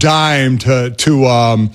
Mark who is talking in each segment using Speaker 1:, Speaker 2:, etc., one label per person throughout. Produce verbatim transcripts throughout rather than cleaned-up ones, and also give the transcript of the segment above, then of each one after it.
Speaker 1: dime to to um,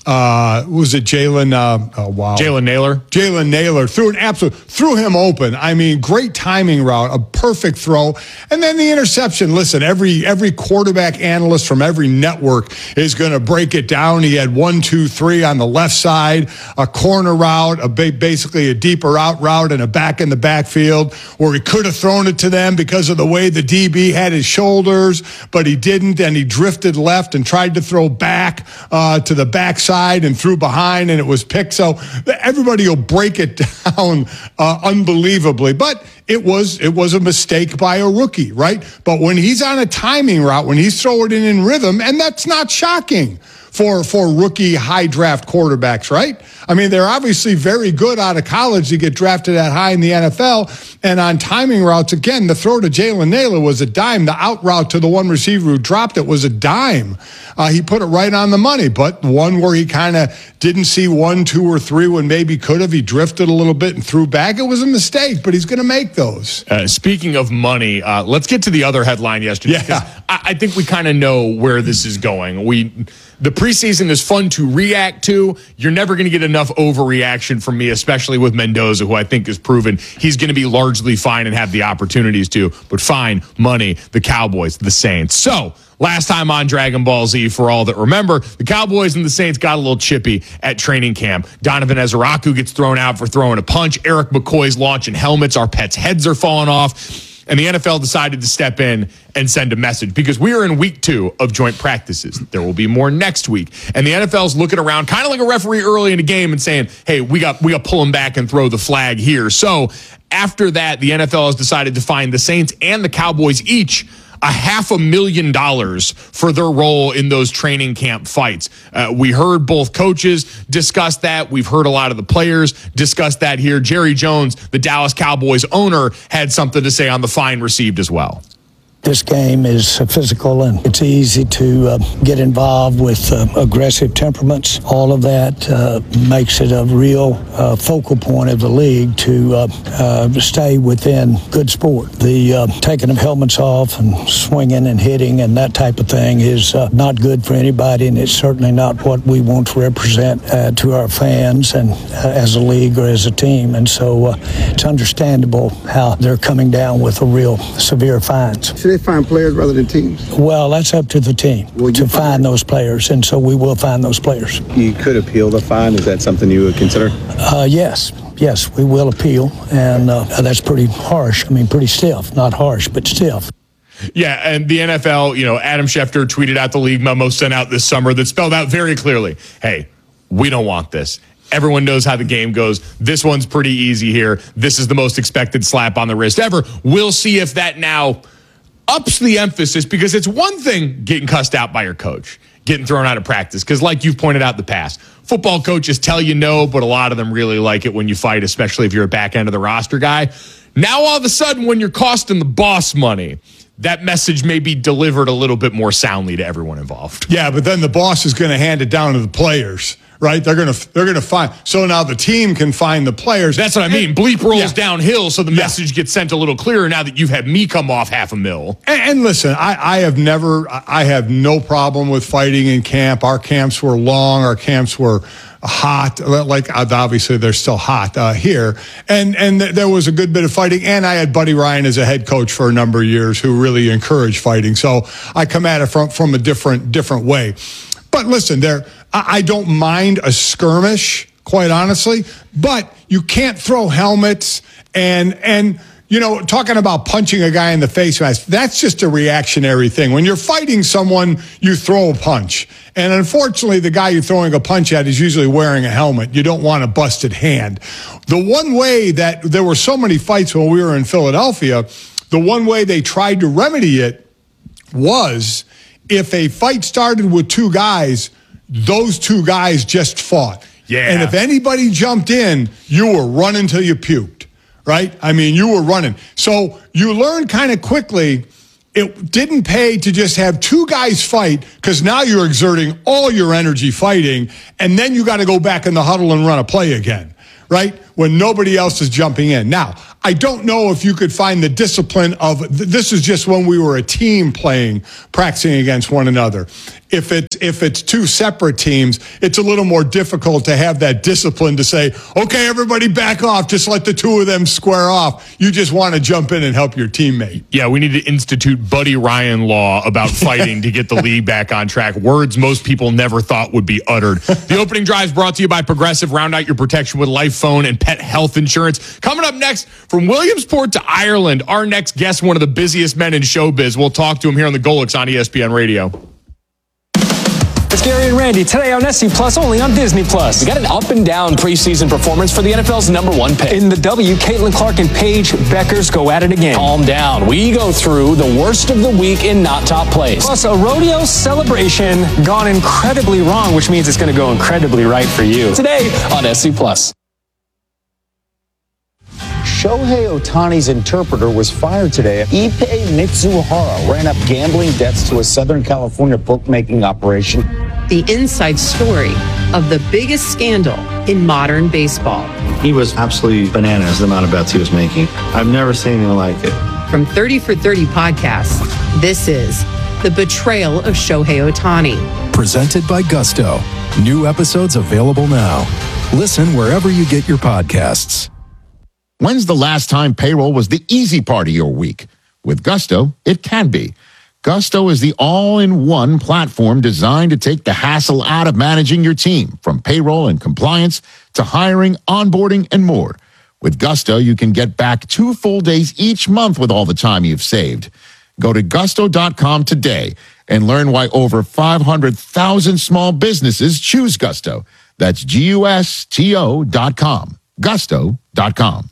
Speaker 1: uh, was it Jalen? Uh, oh wow,
Speaker 2: Jalen Naylor.
Speaker 1: Jalen Naylor threw an absolute threw him open. I mean, great timing route, a perfect throw, and then the interception. Listen, every every quarterback analyst from every network is going to break it down. He had one, two, three on the left side, a corner route, a ba- basically a deeper out route, and a back in the backfield where he could have thrown it to them because of the way the D B had his shoulders, but he didn't, and he drifted left and tried to throw back uh, to the backside and threw behind, and it was picked. So everybody will break it down uh, unbelievably, but it was it was a mistake by a rookie, right? But when he's on a timing route, when he's throwing it in rhythm, and that's not shocking for for rookie high draft quarterbacks, right? I mean, they're obviously very good out of college to get drafted that high in the N F L. And on timing routes, again, the throw to Jalen Naylor was a dime. The out route to the one receiver who dropped it was a dime. Uh, he put it right on the money, but one where he kind of didn't see one, two, or three when maybe could have. He drifted a little bit and threw back. It was a mistake, but he's going to make those.
Speaker 2: Uh, speaking of money, uh, let's get to the other headline yesterday.
Speaker 1: Yeah.
Speaker 2: I, I think we kind of know where this is going. We The preseason is fun to react to. You're never going to get enough overreaction from me, especially with Mendoza, who I think has proven he's going to be largely fine and have the opportunities to. But fine, money, the Cowboys, the Saints. So last time on Dragon Ball Z, for all that remember, the Cowboys and the Saints got a little chippy at training camp. Donovan Ezeraku gets thrown out for throwing a punch. Eric McCoy's launching helmets. Our pets' heads are falling off. And the N F L decided to step in and send a message because we are in week two of joint practices. There will be more next week. And the N F L's looking around kind of like a referee early in a game and saying, hey, we got we got to pull him back and throw the flag here. So after that, the N F L has decided to fine the Saints and the Cowboys each a half a million dollars for their role in those training camp fights. Uh, we heard both coaches discuss that. We've heard a lot of the players discuss that here. Jerry Jones, the Dallas Cowboys owner, had something to say on the fine received as well.
Speaker 3: This game is physical, and it's easy to uh, get involved with uh, aggressive temperaments. All of that uh, makes it a real uh, focal point of the league to uh, uh, stay within good sport. The uh, taking of helmets off and swinging and hitting and that type of thing is uh, not good for anybody, and it's certainly not what we want to represent uh, to our fans and uh, as a league or as a team. And so uh, it's understandable how they're coming down with a real severe fines.
Speaker 4: They find players rather than teams?
Speaker 3: Well, that's up to the team to find those players, and so we will find those players.
Speaker 4: You could appeal the fine. Is that something you would consider?
Speaker 3: Uh, yes. Yes, we will appeal, and uh, that's pretty harsh. I mean, pretty stiff. Not harsh, but stiff.
Speaker 2: Yeah, and the N F L, you know, Adam Schefter tweeted out the league memo sent out this summer that spelled out very clearly, hey, we don't want this. Everyone knows how the game goes. This one's pretty easy here. This is the most expected slap on the wrist ever. We'll see if that now ups the emphasis, because it's one thing getting cussed out by your coach, getting thrown out of practice, because like you've pointed out in the past, football coaches tell you no, but a lot of them really like it when you fight, especially if you're a back end of the roster guy. Now, all of a sudden, when you're costing the boss money, that message may be delivered a little bit more soundly to everyone involved.
Speaker 1: Yeah, but then the boss is going to hand it down to the players. Right, they're gonna they're gonna find. So now the team can find the players.
Speaker 2: That's what I mean. Bleep rolls
Speaker 1: yeah.
Speaker 2: downhill, so the
Speaker 1: yeah.
Speaker 2: message gets sent a little clearer now that you've had me come off half a mil.
Speaker 1: And, and listen, I, I have never, I have no problem with fighting in camp. Our camps were long. Our camps were hot. Like obviously they're still hot uh, here, and and th- there was a good bit of fighting. And I had Buddy Ryan as a head coach for a number of years, who really encouraged fighting. So I come at it from from a different different way. But listen, there. I don't mind a skirmish, quite honestly, but you can't throw helmets and, and you know, talking about punching a guy in the face, that's just a reactionary thing. When you're fighting someone, you throw a punch. And unfortunately, the guy you're throwing a punch at is usually wearing a helmet. You don't want a busted hand. The one way that there were so many fights when we were in Philadelphia, the one way they tried to remedy it was if a fight started with two guys, those two guys just fought.
Speaker 2: Yeah.
Speaker 1: And if anybody jumped in, you were running till you puked, right? I mean, you were running. So you learn kind of quickly it didn't pay to just have two guys fight, because now you're exerting all your energy fighting, and then you got to go back in the huddle and run a play again, right? when nobody else is jumping in. Now, I don't know if you could find the discipline of, this is just when we were a team playing, practicing against one another. If it's, if it's two separate teams, it's a little more difficult to have that discipline to say, okay, everybody back off, just let the two of them square off. You just want to jump in and help your teammate.
Speaker 2: Yeah, we need to institute Buddy Ryan law about fighting to get the league back on track. Words most people never thought would be uttered. The opening drive is brought to you by Progressive. Round out your protection with life, phone, and pet health insurance. Coming up next, from Williamsport to Ireland, our next guest, one of the busiest men in showbiz. We'll talk to him here on the Golix on E S P N Radio.
Speaker 5: It's Gary and Randy today on S C Plus, only on Disney Plus.
Speaker 6: We got an up and down preseason performance for the N F L's number one pick.
Speaker 5: In the W, Caitlin Clark and Paige Beckers go at it again.
Speaker 6: Calm down. We go through the worst of the week in not top plays.
Speaker 5: Plus, a rodeo celebration gone incredibly wrong, which means it's going to go incredibly right for you.
Speaker 6: Today on S C Plus.
Speaker 7: Shohei Ohtani's interpreter was fired today. Ippei Mitsuhara ran up gambling debts to a Southern California bookmaking operation.
Speaker 8: The inside story of the biggest scandal in modern baseball.
Speaker 9: He was absolutely bananas, the amount of bets he was making. I've never seen anything like it.
Speaker 8: From thirty for thirty podcasts, this is The Betrayal of Shohei Ohtani.
Speaker 10: Presented by Gusto. New episodes available now. Listen wherever you get your podcasts.
Speaker 11: When's the last time payroll was the easy part of your week? With Gusto, it can be. Gusto is the all-in-one platform designed to take the hassle out of managing your team, from payroll and compliance to hiring, onboarding, and more. With Gusto, you can get back two full days each month with all the time you've saved. Go to gusto dot com today and learn why over five hundred thousand small businesses choose Gusto. That's G U S T O dot com. gusto dot com.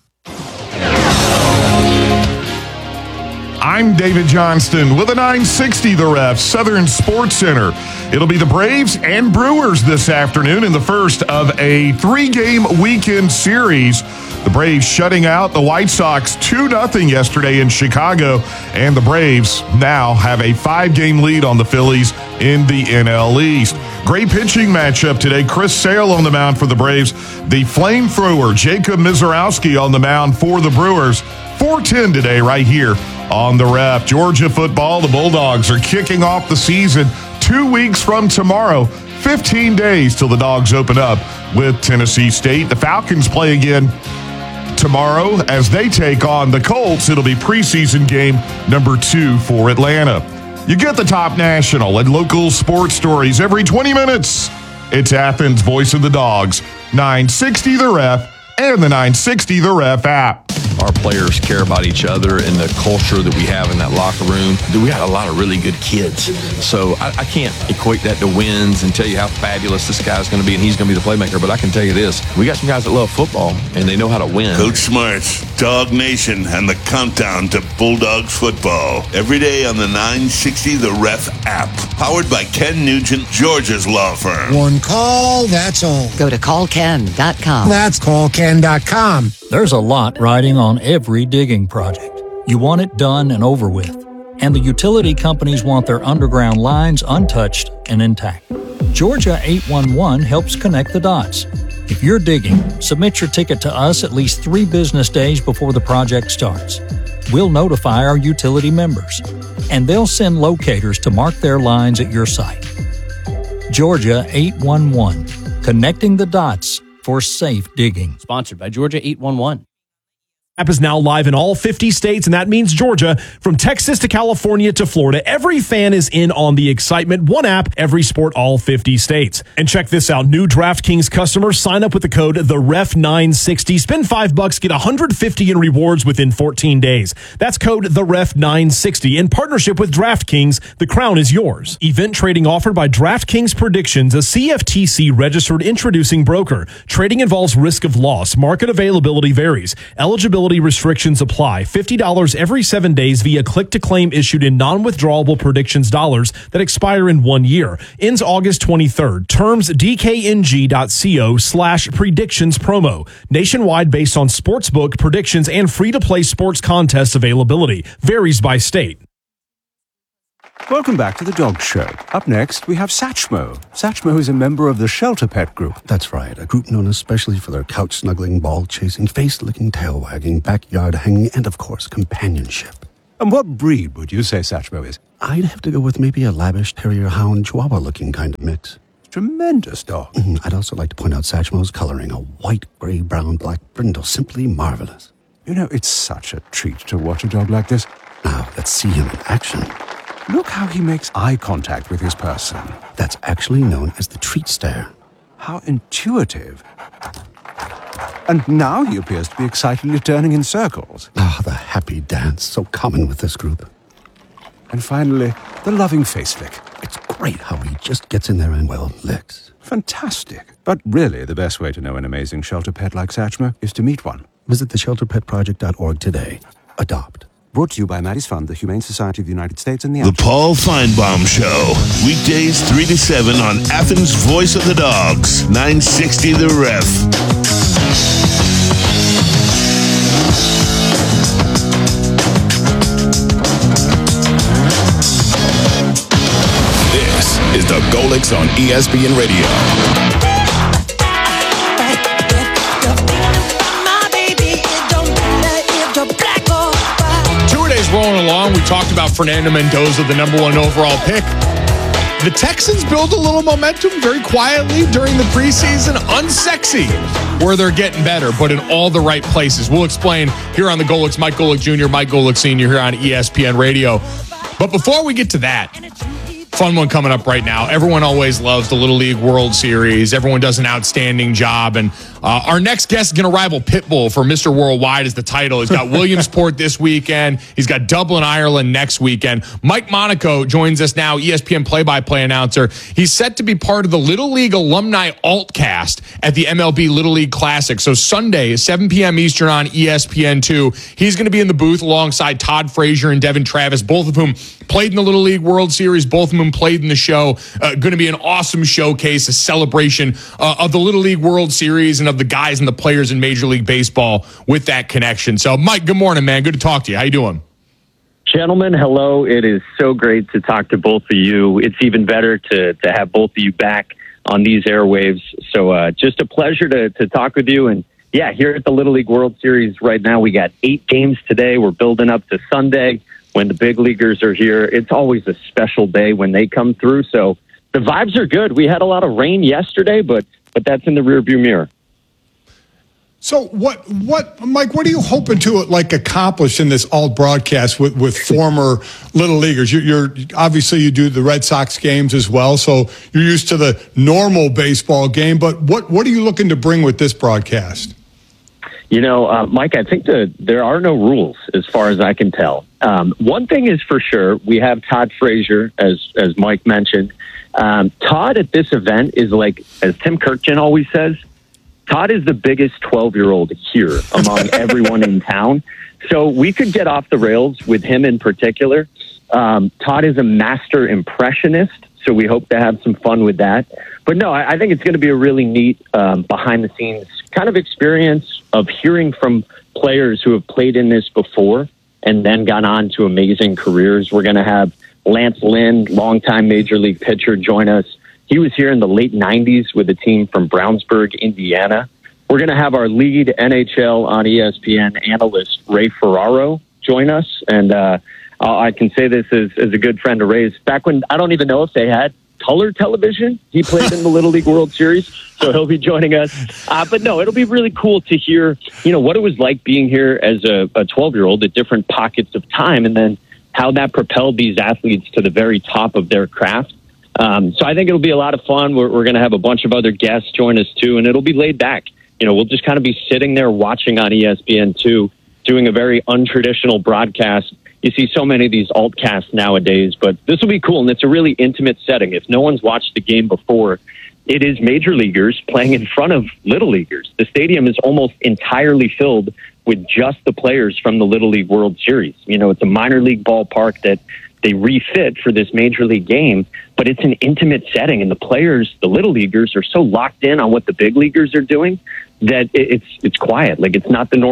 Speaker 12: I'm David Johnston with a nine sixty The Ref Southern Sports Center. It'll be the Braves and Brewers this afternoon in the first of a three-game weekend series. The Braves shutting out the White Sox two nothing yesterday in Chicago, and the Braves now have a five-game lead on the Phillies in the N L East. Great pitching matchup today. Chris Sale on the mound for the Braves. The flamethrower Jacob Mizorowski on the mound for the Brewers. four ten today right here on the Ref. Georgia football, the Bulldogs are kicking off the season two weeks from tomorrow. fifteen days till the Dogs open up with Tennessee State. The Falcons play again tomorrow as they take on the Colts. It'll be preseason game number two for Atlanta. You get the top national and local sports stories every twenty minutes. It's Athens' Voice of the Dogs, nine sixty The Ref, and the nine sixty The Ref app.
Speaker 13: Our players care about each other and the culture that we have in that locker room. We got a lot of really good kids. So I, I can't equate that to wins and tell you how fabulous this guy's going to be and he's going to be the playmaker. But I can tell you this, we got some guys that love football and they know how to win.
Speaker 14: Coach Smarts, Dog Nation, and the countdown to Bulldogs football. Every day on the nine sixty The Ref app. Powered by Ken Nugent, Georgia's law firm.
Speaker 15: One call, that's all.
Speaker 16: Go to call ken dot com.
Speaker 15: That's call ken dot com.
Speaker 17: There's a lot riding on every digging project. You want it done and over with. And the utility companies want their underground lines untouched and intact. Georgia eight one one helps connect the dots. If you're digging, submit your ticket to us at least three business days before the project starts. We'll notify our utility members, and they'll send locators to mark their lines at your site. Georgia eight one one, connecting the dots for safe digging.
Speaker 18: Sponsored by Georgia eight one one.
Speaker 19: App is now live in all fifty states, and that means Georgia. From Texas to California to Florida, every fan is in on the excitement. One app, every sport, all fifty states. And check this out. New DraftKings customers sign up with the code the ref nine sixty. Spend five bucks, get one hundred fifty in rewards within fourteen days. That's code the ref nine sixty. In partnership with DraftKings, the crown is yours. Event trading offered by DraftKings Predictions, a C F T C registered introducing broker. Trading involves risk of loss. Market availability varies. Eligibility restrictions apply. fifty dollars every seven days via click-to-claim issued in non-withdrawable predictions dollars that expire in one year. Ends August twenty-third. Terms dkng.co slash predictions promo. Nationwide based on sportsbook predictions and free-to-play sports contest availability. Varies by state.
Speaker 20: Welcome back to the Dog Show. Up next, we have Satchmo. Satchmo is a member of the Shelter Pet Group.
Speaker 21: That's right, a group known especially for their couch-snuggling, ball-chasing, face-licking, tail-wagging, backyard-hanging, and, of course, companionship.
Speaker 20: And what breed would you say Satchmo is?
Speaker 21: I'd have to go with maybe a lavish terrier hound chihuahua-looking kind of mix.
Speaker 20: Tremendous dog.
Speaker 21: Mm, I'd also like to point out Satchmo's coloring, a white, gray, brown, black brindle, simply marvelous.
Speaker 20: You know, it's such a treat to watch a dog like this.
Speaker 21: Now, let's see him in action.
Speaker 20: Look how he makes eye contact with his person.
Speaker 21: That's actually known as the treat stare.
Speaker 20: How intuitive. And now he appears to be excitedly turning in circles.
Speaker 21: Ah, the happy dance, so common with this group.
Speaker 20: And finally, the loving face lick.
Speaker 21: It's great how he just gets in there and, well, licks.
Speaker 20: Fantastic. But really, the best way to know an amazing shelter pet like Satchmo is to meet one.
Speaker 21: Visit the shelter pet project dot org today. Adopt.
Speaker 20: Brought to you by Maddie's Fund, the Humane Society of the United States, and the...
Speaker 14: The Paul Feinbaum Show. Weekdays three to seven on Athens' Voice of the Dogs. nine sixty The Ref.
Speaker 22: This is the Golix on E S P N Radio.
Speaker 2: Rolling along, we talked about Fernando Mendoza, the number one overall pick. The Texans build a little momentum very quietly during the preseason. Unsexy, where they're getting better, but in all the right places. We'll explain here on the Golix. Mike Golic Junior, Mike Golic Senior here on E S P N Radio. But before we get to that, fun one coming up right now. Everyone always loves the Little League World Series. Everyone does an outstanding job. And uh, our next guest is going to rival Pitbull for Mister Worldwide as the title. He's got Williamsport this weekend. He's got Dublin, Ireland next weekend. Mike Monaco joins us now, E S P N play-by-play announcer. He's set to be part of the Little League Alumni Altcast at the M L B Little League Classic. So Sunday, seven p.m. Eastern on E S P N two. He's going to be in the booth alongside Todd Frazier and Devin Travis, both of whom played in the Little League World Series, both of them played in the show. Uh, going to be an awesome showcase, a celebration uh, of the Little League World Series and of the guys and the players in Major League Baseball with that connection. So, Mike, good morning, man. Good to talk to you. How you doing?
Speaker 23: Gentlemen, hello. It is so great to talk to both of you. It's even better to, to have both of you back on these airwaves. So uh, just a pleasure to, to talk with you. And, yeah, here at the Little League World Series right now, we got eight games today. We're building up to Sunday when the big leaguers are here. It's always a special day when they come through. So the vibes are good. We had a lot of rain yesterday, but but that's in the rearview mirror.
Speaker 1: So what, what, Mike, what are you hoping to like accomplish in this alt broadcast with, with former Little Leaguers? You're, you're obviously you do the Red Sox games as well, so you're used to the normal baseball game. But what, what are you looking to bring with this broadcast?
Speaker 23: You know, uh, Mike, I think that there are no rules as far as I can tell. Um, one thing is for sure, we have Todd Frazier, as as Mike mentioned. Um, Todd at this event is like, as Tim Kirkjian always says, Todd is the biggest twelve-year-old here among everyone in town. So we could get off the rails with him in particular. Um, Todd is a master impressionist, so we hope to have some fun with that. But no, I, I think it's going to be a really neat um, behind-the-scenes kind of experience of hearing from players who have played in this before and then gone on to amazing careers. We're going to have Lance Lynn, longtime Major League pitcher, join us. He was here in the late nineties with a team from Brownsburg, Indiana. We're going to have our lead N H L on E S P N analyst, Ray Ferraro, join us. And uh, I can say this as, as a good friend of Ray's. Back when, I don't even know if they had color television, he played in the Little League World Series, so he'll be joining us. Uh, but no, it'll be really cool to hear, you know, what it was like being here as a, a twelve-year-old at different pockets of time, and then how that propelled these athletes to the very top of their craft. Um, so I think it'll be a lot of fun. We're, we're going to have a bunch of other guests join us too, and it'll be laid back. You know, we'll just kind of be sitting there watching on E S P N two, doing a very untraditional broadcast. You see so many of these altcasts nowadays, but this will be cool, and it's a really intimate setting. If no one's watched the game before, it is major leaguers playing in front of little leaguers. The stadium is almost entirely filled with just the players from the Little League World Series. You know, it's a minor league ballpark that they refit for this major league game, but it's an intimate setting, and the players, the little leaguers, are so locked in on what the big leaguers are doing that it's it's quiet. Like, it's not the normal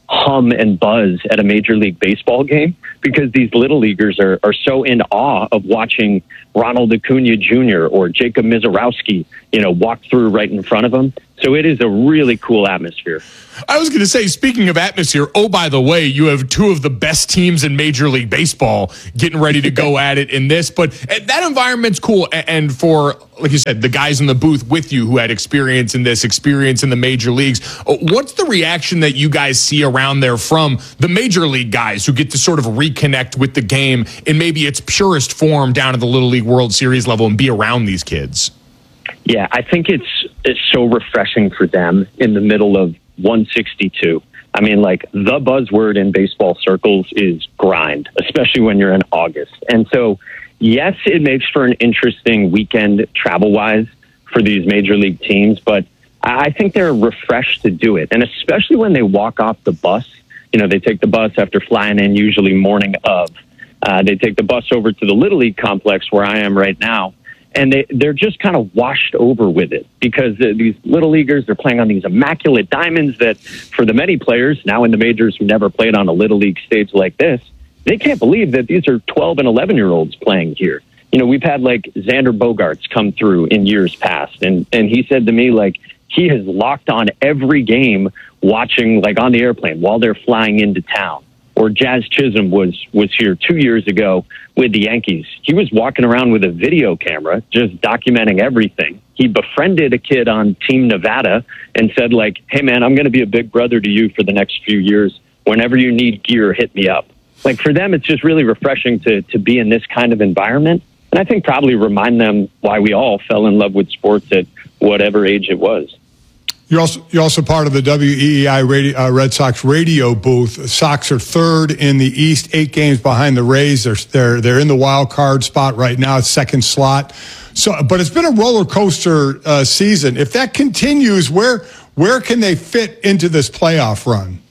Speaker 23: hum and buzz at a Major League Baseball game because these little leaguers are, are so in awe of watching Ronald Acuna Junior or Jacob Mizorowski, you know, walk through right in front of them. So it is a really cool atmosphere.
Speaker 2: I was going to say, speaking of atmosphere, oh, by the way, you have two of the best teams in Major League Baseball getting ready to go at it in this. But that environment's cool. And for, like you said, the guys in the booth with you who had experience in this, experience in the major leagues, what's the reaction that you guys see around there from the major league guys who get to sort of reconnect with the game in maybe its purest form down at the Little League World Series level and be around these kids?
Speaker 23: Yeah, I think it's it's so refreshing for them in the middle of one sixty-two. I mean, like, the buzzword in baseball circles is grind, especially when you're in August. And so, yes, it makes for an interesting weekend travel-wise for these major league teams, but I think they're refreshed to do it. And especially when they walk off the bus, you know, they take the bus after flying in, usually morning of. Uh, they take the bus over to the Little League complex where I am right now. And they, they're just kind of washed over with it because the, these little leaguers, they're playing on these immaculate diamonds that for the many players now in the majors who never played on a little league stage like this, they can't believe that these are twelve and eleven year olds playing here. You know, we've had like Xander Bogaerts come through in years past. And, and he said to me, like, he has locked on every game watching like on the airplane while they're flying into town. Or Jazz Chisholm was was here two years ago with the Yankees. He was walking around with a video camera, just documenting everything. He befriended a kid on Team Nevada and said, like, hey, man, I'm going to be a big brother to you for the next few years. Whenever you need gear, hit me up. Like, for them, it's just really refreshing to to be in this kind of environment. And I think probably remind them why we all fell in love with sports at whatever age it was.
Speaker 1: You're also you're also part of the W E E I radio, uh, Red Sox radio booth. Sox are third in the East, eight games behind the Rays. They're they're they're in the wild card spot right now, second slot. So, but it's been a roller coaster uh, season. If that continues, where where can they fit into this playoff run?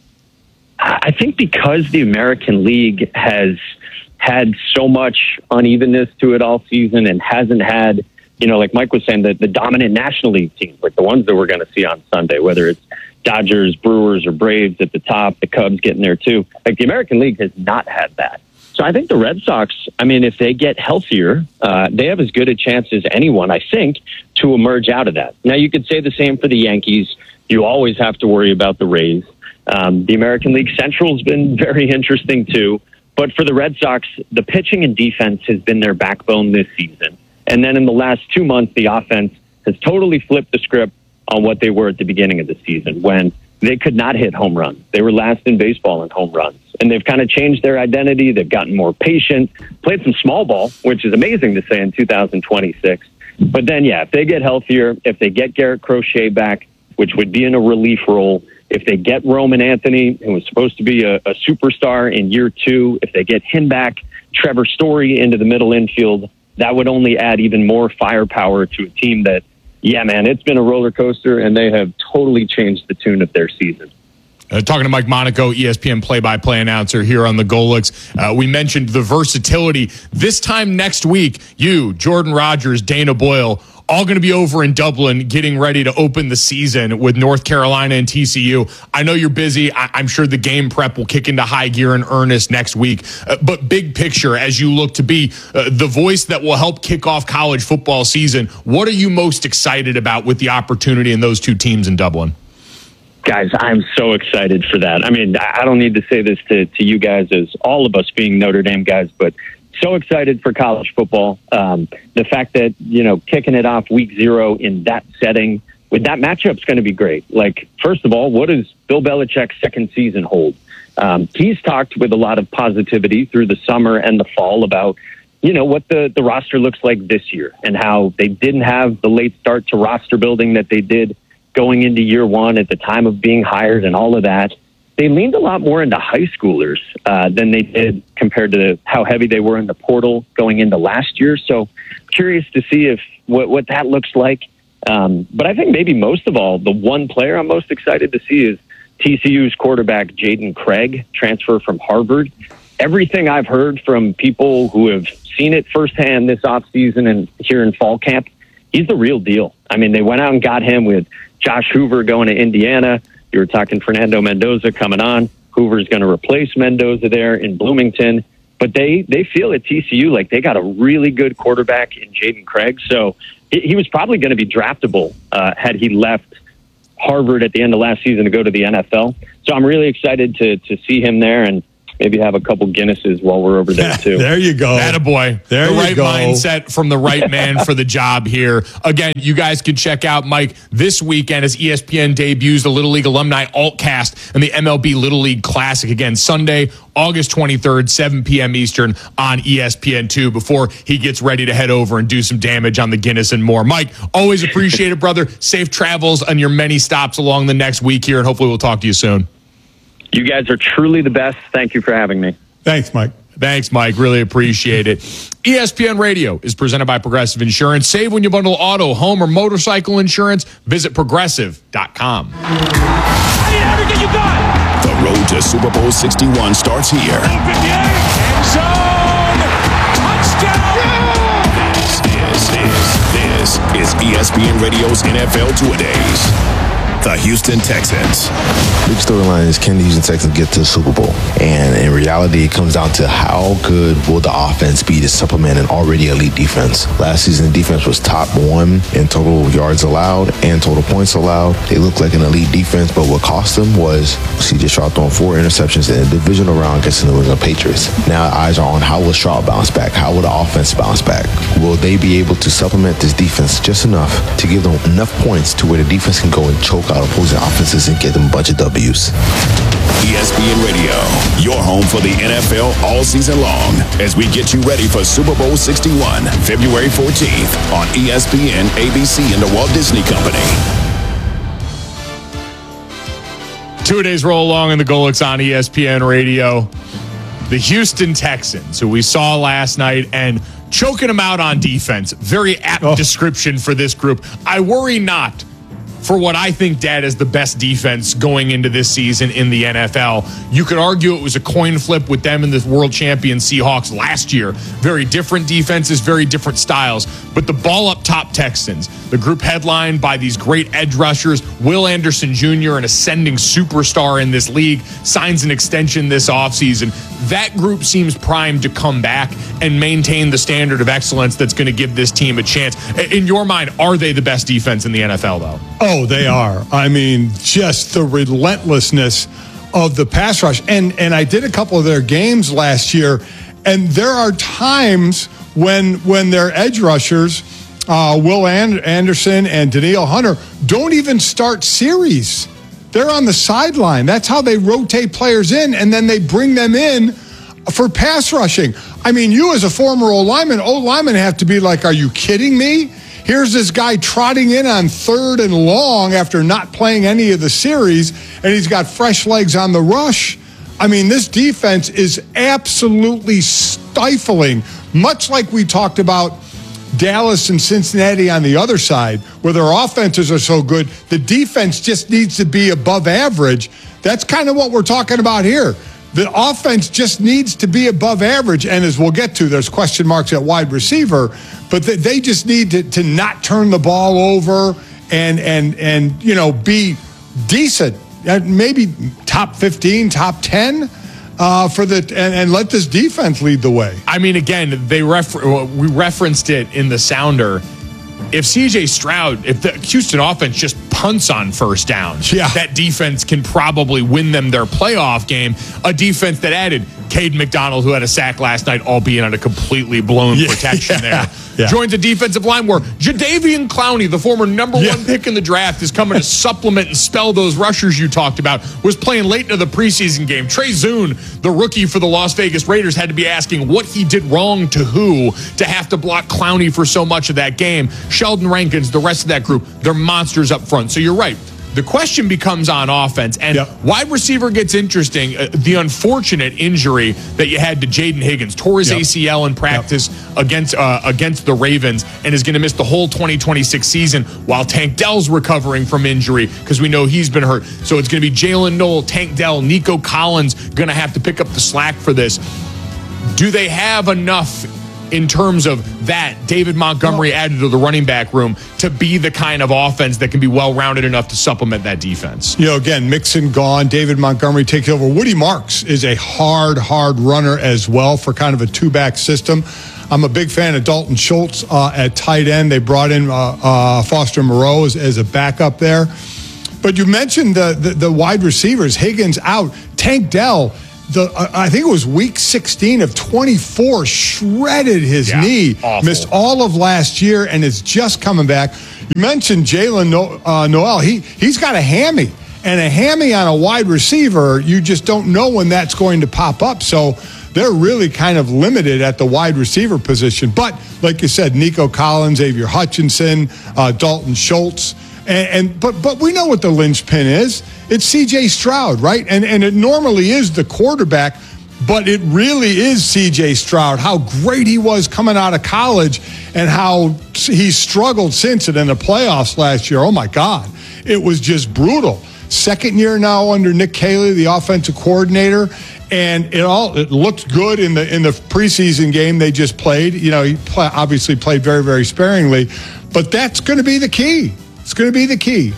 Speaker 23: I think because the American League has had so much unevenness to it all season and hasn't had, you know, like Mike was saying, the, the dominant National League teams, like the ones that we're going to see on Sunday, whether it's Dodgers, Brewers, or Braves at the top, the Cubs getting there too. Like, the American League has not had that. So I think the Red Sox, I mean, if they get healthier, uh, they have as good a chance as anyone, I think, to emerge out of that. Now, you could say the same for the Yankees. You always have to worry about the Rays. Um, the American League Central has been very interesting too. But for the Red Sox, the pitching and defense has been their backbone this season. And then in the last two months, the offense has totally flipped the script on what they were at the beginning of the season when they could not hit home runs. They were last in baseball in home runs. And they've kind of changed their identity. They've gotten more patient, played some small ball, which is amazing to say in two thousand twenty-six. But then, yeah, if they get healthier, if they get Garrett Crochet back, which would be in a relief role, if they get Roman Anthony, who was supposed to be a, a superstar in year two, if they get him back, Trevor Story into the middle infield, that would only add even more firepower to a team that, yeah, man, it's been a roller coaster, and they have totally changed the tune of their season.
Speaker 2: Uh, talking to Mike Monaco, E S P N play-by-play announcer here on the Golix. Uh, we mentioned the versatility. This time next week, you, Jordan Rogers, Dana Boyle, all going to be over in Dublin getting ready to open the season with North Carolina and T C U. I know you're busy. I- I'm sure the game prep will kick into high gear in earnest next week. Uh, but big picture, as you look to be uh, the voice that will help kick off college football season, what are you most excited about with the opportunity in those two teams in Dublin?
Speaker 23: Guys, I'm so excited for that. I mean, I don't need to say this to, to you guys as all of us being Notre Dame guys, but so excited for college football. Um, the fact that, you know, kicking it off week zero in that setting with that matchup's going to be great. Like, first of all, what does Bill Belichick's second season hold? Um, he's talked with a lot of positivity through the summer and the fall about, you know, what the, the roster looks like this year and how they didn't have the late start to roster building that they did going into year one at the time of being hired and all of that. They leaned a lot more into high schoolers uh, than they did compared to how heavy they were in the portal going into last year. So curious to see if what, what that looks like. Um, but I think maybe most of all, the one player I'm most excited to see is T C U's quarterback, Jaden Craig, transfer from Harvard. Everything I've heard from people who have seen it firsthand this offseason and here in fall camp, he's the real deal. I mean, they went out and got him with Josh Hoover going to Indiana. You were talking Fernando Mendoza coming on, Hoover's going to replace Mendoza there in Bloomington. But they, they feel at T C U like they got a really good quarterback in Jaden Craig. So he, he was probably going to be draftable uh, had he left Harvard at the end of last season to go to the N F L. So I'm really excited to to see him there and maybe have a couple Guinnesses while we're over there, too.
Speaker 1: There you go.
Speaker 2: Attaboy.
Speaker 1: There
Speaker 2: the
Speaker 1: you
Speaker 2: right
Speaker 1: go.
Speaker 2: mindset from the right man for the job here. Again, you guys can check out Mike this weekend as E S P N debuts the Little League Alumni Altcast and the M L B Little League Classic. Again, Sunday, August twenty-third, seven p.m. Eastern on E S P N two before he gets ready to head over and do some damage on the Guinness and more. Mike, always appreciate it, brother. Safe travels on your many stops along the next week here, and hopefully we'll talk to you soon.
Speaker 23: You guys are truly the best. Thank you for having me.
Speaker 1: Thanks, Mike.
Speaker 2: Thanks, Mike. Really appreciate it. E S P N Radio is presented by Progressive Insurance. Save when you bundle auto, home, or motorcycle insurance. Visit progressive dot com.
Speaker 22: Everything you got. The road to Super Bowl sixty-one starts here. End zone. Touchdown. This is, this, this is E S P N Radio's N F L Two-A-Days. The Houston Texans.
Speaker 3: Big storyline is, can the Houston Texans get to the Super Bowl? And in reality, it comes down to how good will the offense be to supplement an already elite defense. Last season, the defense was top one in total yards allowed and total points allowed. They looked like an elite defense, but what cost them was C J Stroud throwing four interceptions in a divisional round against the New England Patriots. Now eyes are on how will Stroud bounce back? How will the offense bounce back? Will they be able to supplement this defense just enough to give them enough points to where the defense can go and choke out opposing offenses and get them a bunch of W's?
Speaker 22: E S P N Radio, your home for the N F L all season long, as we get you ready for Super Bowl sixty-one, February fourteenth on E S P N, A B C, and the Walt Disney Company.
Speaker 2: Two days roll along in the Golics on E S P N Radio. The Houston Texans, who we saw last night, and choking them out on defense. Very apt oh. description for this group. I worry not for what I think, Dad, is the best defense going into this season in the N F L. You could argue it was a coin flip with them and the world champion Seahawks last year. Very different defenses, very different styles. But the ball up top Texans, the group headlined by these great edge rushers, Will Anderson Junior, an ascending superstar in this league, signs an extension this offseason. That group seems primed to come back and maintain the standard of excellence that's going to give this team a chance. In your mind, are they the best defense in the N F L, though?
Speaker 1: Oh, they are. I mean, just the relentlessness of the pass rush. And and I did a couple of their games last year, and there are times when when their edge rushers, uh, Will and- Anderson and Danielle Hunter, don't even start series. They're on the sideline. That's how they rotate players in, and then they bring them in for pass rushing. I mean, you as a former O-lineman, O-linemen have to be like, are you kidding me? Here's this guy trotting in on third and long after not playing any of the series, and he's got fresh legs on the rush. I mean, this defense is absolutely stifling, much like we talked about Dallas and Cincinnati on the other side, where their offenses are so good, the defense just needs to be above average. That's kind of what we're talking about here. The offense just needs to be above average, and as we'll get to, there's question marks at wide receiver, but they just need to, to not turn the ball over and and and you know be decent, maybe top fifteen, top ten. Uh, for the and, and let this defense lead the way.
Speaker 2: I mean, again, they refer- we referenced it in the sounder. If C J Stroud, if the Houston offense just punts on first downs,
Speaker 1: yeah.
Speaker 2: that defense can probably win them their playoff game. A defense that added Caden McDonald, who had a sack last night, albeit on a completely blown
Speaker 1: yeah,
Speaker 2: protection
Speaker 1: yeah,
Speaker 2: there.
Speaker 1: Yeah.
Speaker 2: Joins a defensive line where Jadeveon Clowney, the former number
Speaker 1: yeah.
Speaker 2: one pick in the draft, is coming to supplement and spell those rushers you talked about, was playing late into the preseason game. Trey Zune, the rookie for the Las Vegas Raiders, had to be asking what he did wrong to who to have to block Clowney for so much of that game. Sheldon Rankins, the rest of that group, they're monsters up front. So you're right. The question becomes on offense, and yep. wide receiver gets interesting. Uh, the unfortunate injury that you had to Jaden Higgins, tore his yep. A C L in practice yep. against uh, against the Ravens, and is going to miss the whole twenty twenty-six season while Tank Dell's recovering from injury because we know he's been hurt. So it's going to be Jalen Noel, Tank Dell, Nico Collins going to have to pick up the slack for this. Do they have enough in terms of that David Montgomery added to the running back room to be the kind of offense that can be well-rounded enough to supplement that defense.
Speaker 1: You know, again, Mixon gone, David Montgomery taking over. Woody Marks is a hard, hard runner as well for kind of a two-back system. I'm a big fan of Dalton Schultz uh, at tight end. They brought in uh, uh, Foster Moreau as, as a backup there. But you mentioned the, the, the wide receivers. Higgins out. Tank Dell, the uh, I think it was week sixteen of twenty-four, shredded his
Speaker 2: yeah,
Speaker 1: knee.
Speaker 2: awful.
Speaker 1: Missed all of last year and is just coming back. You mentioned Jalen no- uh, Noel. He, he's got a hammy. And a hammy on a wide receiver, you just don't know when that's going to pop up. So they're really kind of limited at the wide receiver position. But like you said, Nico Collins, Xavier Hutchinson, uh, Dalton Schultz. And, and but but we know what the linchpin is. It's C J Stroud, right? And and it normally is the quarterback, but it really is C J Stroud. How great he was coming out of college, and how he struggled since it in the playoffs last year. Oh my God, it was just brutal. Second year now under Nick Caley, the offensive coordinator, and it all it looked good in the in the preseason game they just played. You know, he play, obviously played very very sparingly, but that's going to be the key. It's going to be the key.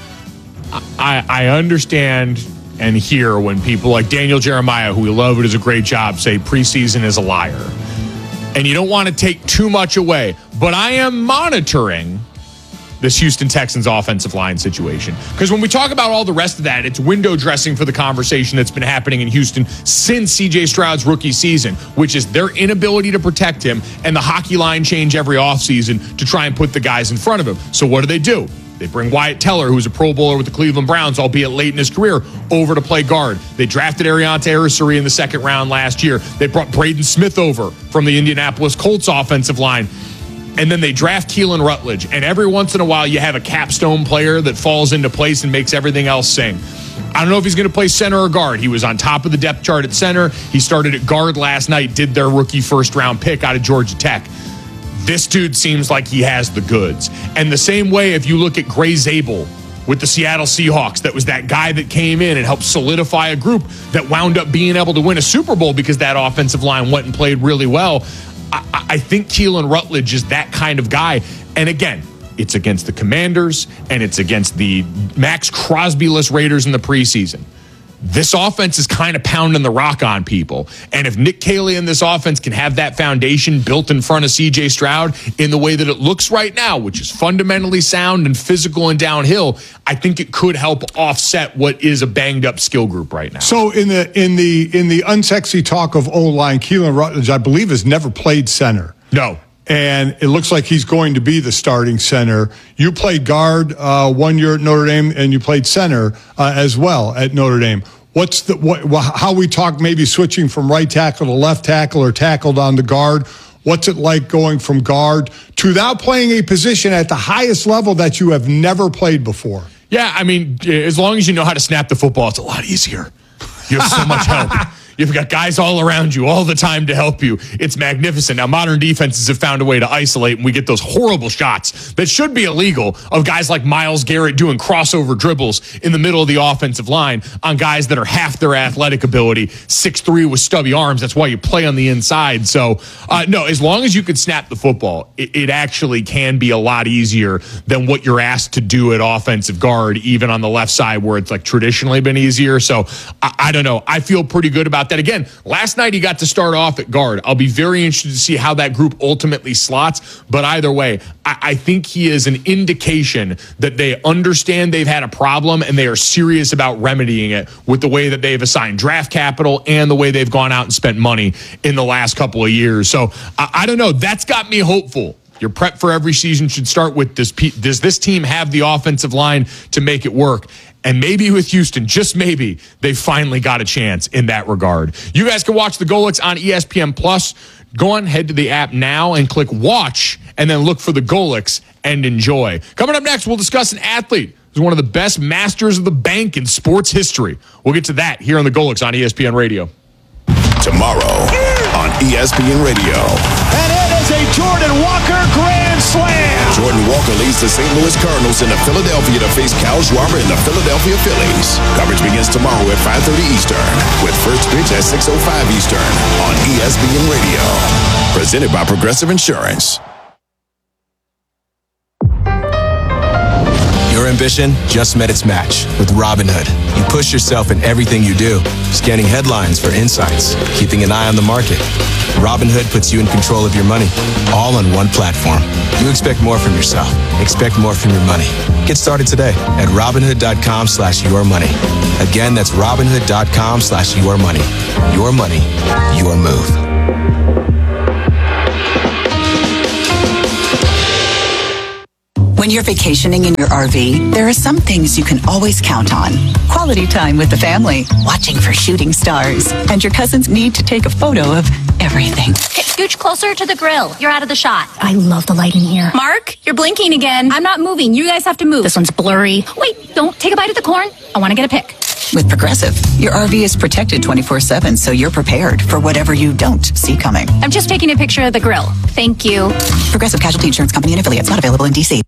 Speaker 2: I, I understand and hear when people like Daniel Jeremiah, who we love, who does a great job, say preseason is a liar. And you don't want to take too much away. But I am monitoring this Houston Texans offensive line situation. Because when we talk about all the rest of that, it's window dressing for the conversation that's been happening in Houston since C J Stroud's rookie season, which is their inability to protect him and the hockey line change every offseason to try and put the guys in front of him. So what do they do? They bring Wyatt Teller, who's a Pro Bowler with the Cleveland Browns, albeit late in his career, over to play guard. They drafted Ariante Arasuri in the second round last year. They brought Braden Smith over from the Indianapolis Colts offensive line. And then they draft Keelan Rutledge. And every once in a while, you have a capstone player that falls into place and makes everything else sing. I don't know if he's going to play center or guard. He was on top of the depth chart at center. He started at guard last night, did their rookie first-round pick out of Georgia Tech. This dude seems like he has the goods. And the same way, if you look at Gray Zabel with the Seattle Seahawks, that was that guy that came in and helped solidify a group that wound up being able to win a Super Bowl because that offensive line went and played really well. I, I think Keelan Rutledge is that kind of guy. And again, it's against the Commanders and it's against the Max Crosby-less Raiders in the preseason. This offense is kind of pounding the rock on people. And if Nick Caley and this offense can have that foundation built in front of C J Stroud in the way that it looks right now, which is fundamentally sound and physical and downhill, I think it could help offset what is a banged up skill group right now.
Speaker 1: So in the in the in the unsexy talk of O-line, Keelan Rutledge, I believe, has never played center.
Speaker 2: No.
Speaker 1: And it looks like he's going to be the starting center. You played guard uh, one year at Notre Dame, and you played center uh, as well at Notre Dame. What's the what, how we talk maybe switching from right tackle to left tackle or tackle down to guard? What's it like going from guard to now playing a position at the highest level that you have never played before?
Speaker 2: Yeah, I mean, as long as you know how to snap the football, it's a lot easier. You have so much help. You've got guys all around you all the time to help you. It's magnificent. Now, modern defenses have found a way to isolate, and we get those horrible shots that should be illegal of guys like Myles Garrett doing crossover dribbles in the middle of the offensive line on guys that are half their athletic ability, six three with stubby arms. That's why you play on the inside. So, uh, no, as long as you can snap the football, it, it actually can be a lot easier than what you're asked to do at offensive guard, even on the left side where it's like traditionally been easier. So, I, I don't know. I feel pretty good about that. Again, last night he got to start off at guard. I'll be very interested to see how that group ultimately slots. But either way, I, I think he is an indication that they understand they've had a problem and they are serious about remedying it with the way that they've assigned draft capital and the way they've gone out and spent money in the last couple of years. So I, I don't know. That's got me hopeful. Your prep for every season should start with this. Does this team have the offensive line to make it work? And maybe with Houston, just maybe, they finally got a chance in that regard. You guys can watch the Golics on E S P N Plus. Go on, head to the app now and click watch, and then look for the Golics and enjoy. Coming up next, we'll discuss an athlete who's one of the best masters of the bank in sports history. We'll get to that here on the Golics on E S P N Radio.
Speaker 22: Tomorrow on E S P N Radio.
Speaker 4: And it is a Jordan Walker grand
Speaker 1: Grand slam!
Speaker 22: Jordan Walker leads the Saint Louis Cardinals into Philadelphia to face Kyle Schwarber and the Philadelphia Phillies. Coverage begins tomorrow at five thirty Eastern, with first pitch at six oh five Eastern on E S P N Radio. Presented by Progressive Insurance.
Speaker 4: Your ambition just met its match with Robinhood. You push yourself in everything you do, scanning headlines for insights, keeping an eye on the market. Robinhood puts you in control of your money, all on one platform. You expect more from yourself. Expect more from your money. Get started today at Robinhood.com slash your money. Again, that's Robinhood.com slash your money. Your money, your move.
Speaker 5: When you're vacationing in your R V, there are some things you can always count on. Quality time with the family, watching for shooting stars, and your cousins need to take a photo of everything.
Speaker 6: Okay, scooch closer to the grill. You're out of the shot.
Speaker 24: I love the light in here.
Speaker 6: Mark, you're blinking again. I'm not moving. You guys have to move.
Speaker 24: This one's blurry.
Speaker 6: Wait, don't take a bite of the corn. I want to get a pic.
Speaker 5: With Progressive, your R V is protected twenty-four seven, so you're prepared for whatever you don't see coming.
Speaker 6: I'm just taking a picture of the grill. Thank you.
Speaker 5: Progressive Casualty Insurance Company and affiliates, not available in D C.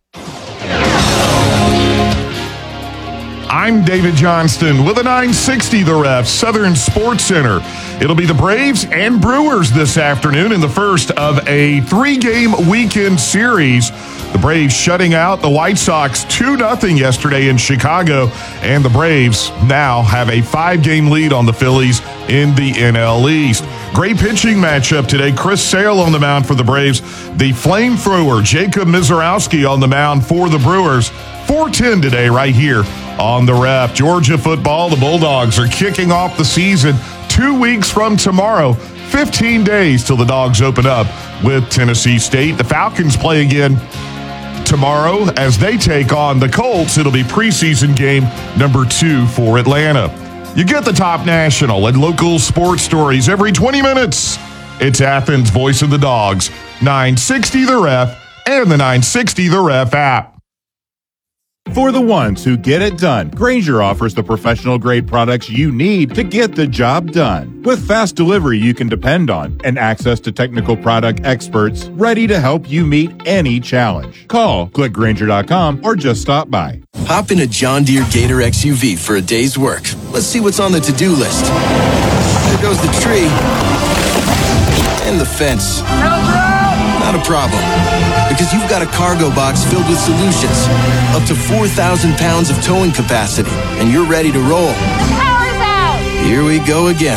Speaker 12: I'm David Johnston with a nine sixty The Ref Southern Sports Center. It'll be the Braves and Brewers this afternoon in the first of a three-game weekend series. The Braves shutting out the White Sox two nothing yesterday in Chicago, and the Braves now have a five-game lead on the Phillies in the N L East. Great pitching matchup today. Chris Sale on the mound for the Braves. The flamethrower Jacob Mizorowski on the mound for the Brewers. four ten today right here on the Ref. Georgia football, the Bulldogs are kicking off the season two weeks from tomorrow. fifteen days till the Dogs open up with Tennessee State. The Falcons play again tomorrow as they take on the Colts. It'll be preseason game number two for Atlanta. You get the top national and local sports stories every twenty minutes. It's Athens' Voice of the Dogs, nine sixty The Ref, and the nine sixty The Ref app.
Speaker 25: For the ones who get it done, Grainger offers the professional-grade products you need to get the job done. With fast delivery you can depend on and access to technical product experts ready to help you meet any challenge. Call, click Grainger dot com, or just stop by.
Speaker 4: Hop in a John Deere Gator X U V for a day's work. Let's see what's on the to-do list. There goes the tree. And the fence. Not a problem, because you've got a cargo box filled with solutions. Up to four thousand pounds of towing capacity, and you're ready to roll.
Speaker 6: Power's out!
Speaker 4: Here we go again.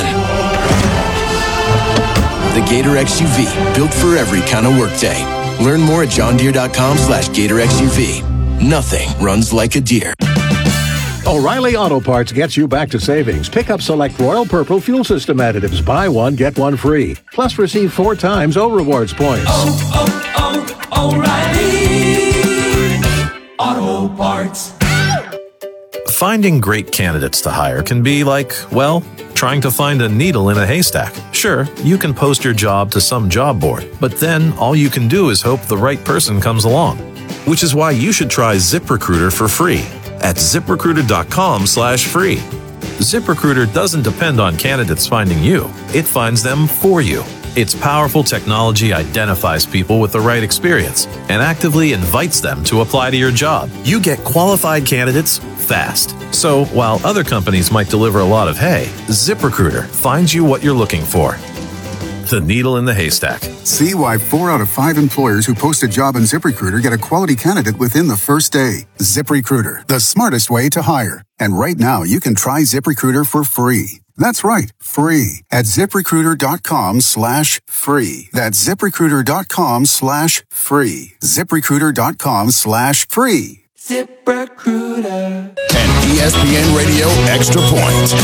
Speaker 4: The Gator X U V, built for every kind of workday. Learn more at John Deere dot com slash Gator X U V. Nothing runs like a deer.
Speaker 26: O'Reilly Auto Parts gets you back to savings. Pick up select Royal Purple fuel system additives. Buy one, get one free. Plus receive four times O Rewards points.
Speaker 27: Oh, oh, oh, O'Reilly Auto Parts.
Speaker 28: Finding great candidates to hire can be like, well, trying to find a needle in a haystack. Sure, you can post your job to some job board, but then all you can do is hope the right person comes along. Which is why you should try ZipRecruiter for free at ZipRecruiter.com slash free. ZipRecruiter doesn't depend on candidates finding you. It finds them for you. Its powerful technology identifies people with the right experience and actively invites them to apply to your job. You get qualified candidates fast. So while other companies might deliver a lot of hay, ZipRecruiter finds you what you're looking for. The needle in the haystack.
Speaker 29: See why four out of five employers who post a job on ZipRecruiter get a quality candidate within the first day. ZipRecruiter, the smartest way to hire. And right now, you can try ZipRecruiter for free. That's right, free at ZipRecruiter.com slash free. That's ZipRecruiter.com slash free. ZipRecruiter.com slash free.
Speaker 22: ZipRecruiter. And E S P N Radio Extra Point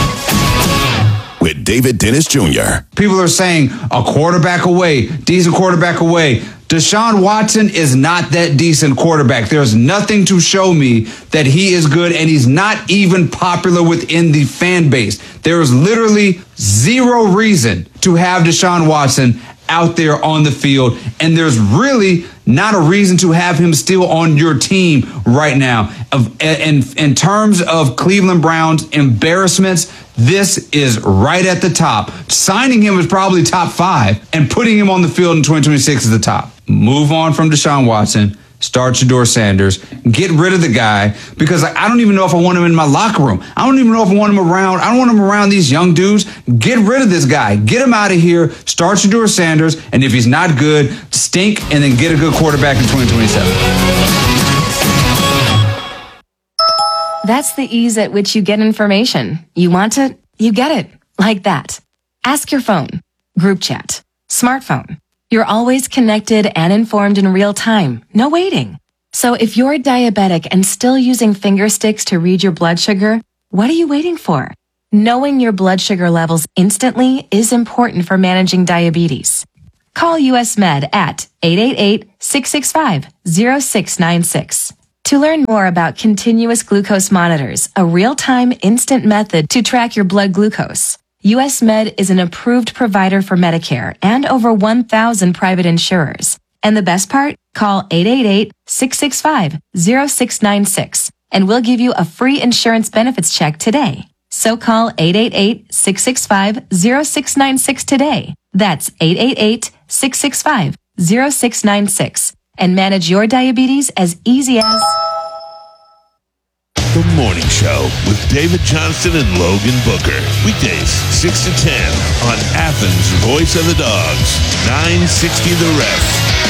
Speaker 22: with David Dennis Junior
Speaker 30: People are saying a quarterback away, decent quarterback away. Deshaun Watson is not that decent quarterback. There's nothing to show me that he is good, and he's not even popular within the fan base. There is literally zero reason to have Deshaun Watson out there on the field, and there's really not a reason to have him still on your team right now. Of, in, in terms of Cleveland Browns embarrassments, this is right at the top. Signing him is probably top five, and putting him on the field in twenty twenty-six is the top. move on from Deshaun Watson, start Shedeur Sanders, get rid of the guy, because I don't even know if I want him in my locker room. I don't even know if I want him around. I don't want him around these young dudes. Get rid of this guy. Get him out of here. Start Shedeur Sanders, and if he's not good, stink, and then get a good quarterback in twenty twenty-seven.
Speaker 7: That's the ease at which you get information. You want it, you get it. Like that. Ask your phone. Group chat. Smartphone. You're always connected and informed in real time. No waiting. So if you're diabetic and still using finger sticks to read your blood sugar, what are you waiting for? Knowing your blood sugar levels instantly is important for managing diabetes. Call U S Med at eight eight eight, six six five, zero six nine six. To learn more about continuous glucose monitors, a real-time instant method to track your blood glucose, U S Med is an approved provider for Medicare and over one thousand private insurers. And the best part? Call eight eight eight, six six five, zero six nine six and we'll give you a free insurance benefits check today. So call eight eight eight, six six five, zero six nine six today. That's eight eight eight, six six five, zero six nine six and manage your diabetes as easy as...
Speaker 14: The Morning Show with David Johnston and Logan Booker. Weekdays, six to ten on Athens' Voice of the Dogs, nine sixty The Ref.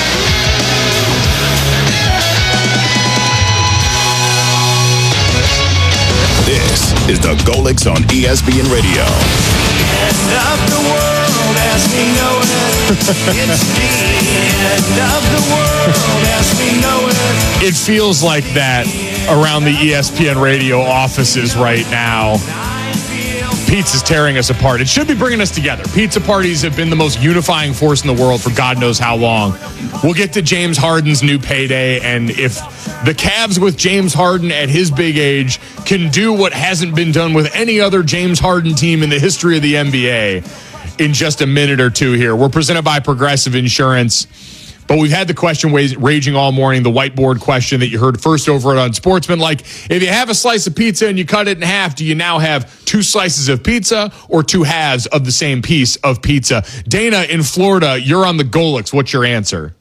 Speaker 22: This is the Golix on E S P N Radio.
Speaker 8: End of the world as we know it. It's the end of the world as we know it.
Speaker 2: It feels like that around the E S P N radio offices right now. Pizza's tearing us apart. It should be bringing us together. Pizza parties have been the most unifying force in the world for God knows how long. We'll get to James Harden's new payday, and if the Cavs with James Harden at his big age can do what hasn't been done with any other James Harden team in the history of the N B A in just a minute or two here. We're presented by Progressive Insurance. But we've had the question raging all morning, the whiteboard question that you heard first over on Sportsman. Like, if you have a slice of pizza and you cut it in half, do you now have two slices of pizza or two halves of the same piece of pizza? Dana in Florida, you're on the Golix. What's your answer?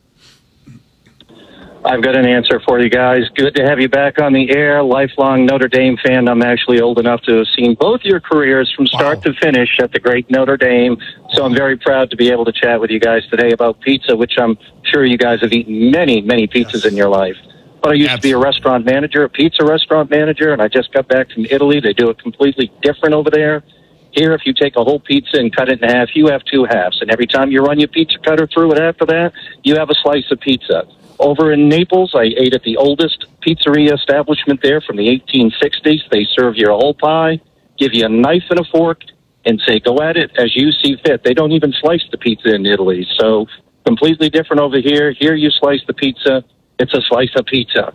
Speaker 9: I've got an answer for you guys. Good to have you back on the air. Lifelong Notre Dame fan. I'm actually old enough to have seen both your careers from start wow. to finish at the great Notre Dame. So I'm very proud to be able to chat with you guys today about pizza, which I'm sure you guys have eaten many, many pizzas yes. in your life. But I used Absolutely. to be a restaurant manager, a pizza restaurant manager, and I just got back from Italy. They do it completely different over there. Here, if you take a whole pizza and cut it in half, you have two halves. And every time you run your pizza cutter through it after that, you have a slice of pizza. Over in Naples, I ate at the oldest pizzeria establishment there from the eighteen sixties. They serve you a whole pie, give you a knife and a fork, and say, go at it as you see fit. They don't even slice the pizza in Italy. So completely different over here. Here you slice the pizza. It's a slice of pizza.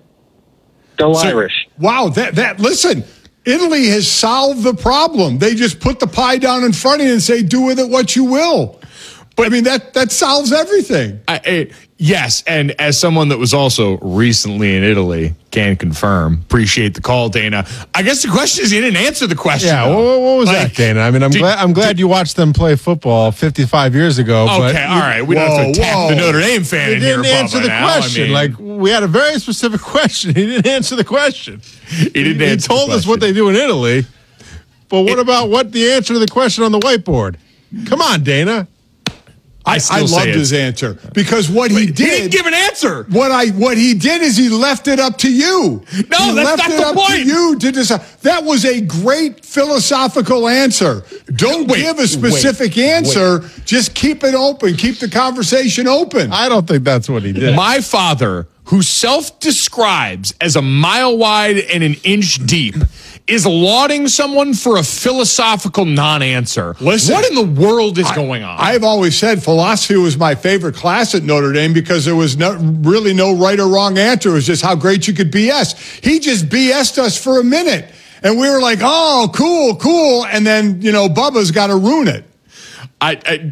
Speaker 9: Go so, Irish.
Speaker 1: Wow. That, that, listen, Italy has solved the problem. They just put the pie down in front of you and say, do with it what you will. But I mean, that, that solves everything.
Speaker 2: I, it, yes, and as someone that was also recently in Italy, can confirm. Appreciate the call, Dana. I guess the question is, you didn't answer the question.
Speaker 10: Yeah, what, what was like, that, Dana? I mean, I'm did, glad I'm glad did, you watched them play football fifty-five years ago.
Speaker 2: Okay,
Speaker 10: but
Speaker 2: all right. We whoa, don't have to attack the Notre Dame fan
Speaker 10: he
Speaker 2: in here.
Speaker 10: He didn't answer the
Speaker 2: now.
Speaker 10: question.
Speaker 2: I mean,
Speaker 10: like, we had a very specific question. He didn't answer the question.
Speaker 2: He didn't
Speaker 10: he,
Speaker 2: answer
Speaker 10: He told
Speaker 2: the
Speaker 10: us what they do in Italy. But what it, about what the answer to the question on the whiteboard? Come on, Dana.
Speaker 1: I, I loved his answer because what he
Speaker 2: Wait,
Speaker 1: did.
Speaker 2: He didn't give an answer.
Speaker 1: What I what he did is he left it up to you.
Speaker 2: No,
Speaker 1: he
Speaker 2: that's
Speaker 1: left
Speaker 2: not
Speaker 1: it
Speaker 2: the
Speaker 1: up
Speaker 2: point.
Speaker 1: To you to decide. That was a great philosophical answer. Don't wait, give a specific wait, answer. Wait. Just keep it open. Keep the conversation open.
Speaker 10: I don't think that's what he did.
Speaker 2: My father, who self-describes as a mile wide and an inch deep, is lauding someone for a philosophical non-answer.
Speaker 1: Listen,
Speaker 2: what in the world is
Speaker 1: I,
Speaker 2: going on?
Speaker 1: I've always said philosophy was my favorite class at Notre Dame because there was no, really no right or wrong answer. It was just how great you could B S. He just B S'd us for a minute. And we were like, oh, cool, cool. And then, you know, Bubba's got to ruin it.
Speaker 2: I, I